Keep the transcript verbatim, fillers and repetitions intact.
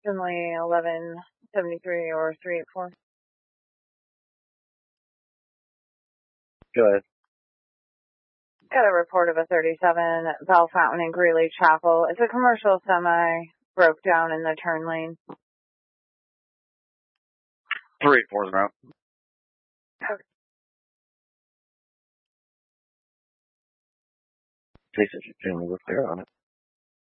approximately eleven seventy-three or three eighty-four. Go ahead. Got a report of a thirty-seven Bell Fountain in Greeley Chapel. It's a commercial semi broke down in the turn lane. three eighty-four is route. Okay. Jason should generally look there on it.